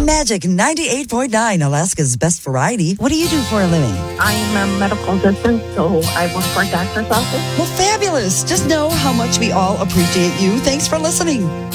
Magic 98.9, Alaska's best variety. What do you do for a living? I'm a medical assistant, so I work for a doctor's office. Well, fabulous. Just know how much we all appreciate you. Thanks for listening.